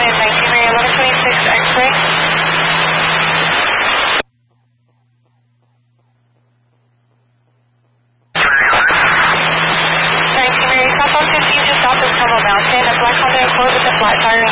in 19 Mary 1126 X-ray. 19 Mary, Southbound 15 just south of Como Mountain. A black Honda Accord with a flat tire